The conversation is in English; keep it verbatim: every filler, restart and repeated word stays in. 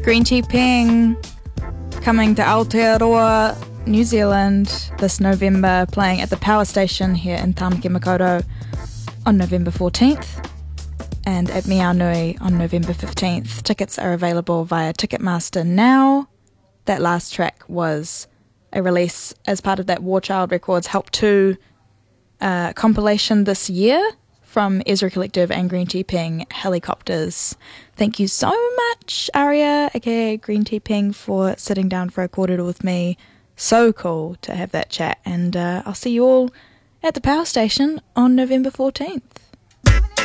Green Tea Ping coming to Aotearoa, New Zealand this November, playing at the Power Station here in Tāmaki Makaurau on November fourteenth and at Meow Nui on November fifteenth. Tickets are available via Ticketmaster now. That last track was a release as part of that War Child Records Help two uh, compilation this year from Ezra Collective and Green Tea Ping, Helicopters. Thank you so much, Aria, aka Green Tea Ping, for sitting down for a kōrero with me. So cool to have that chat, and uh, I'll see you all at the Power Station on November fourteenth.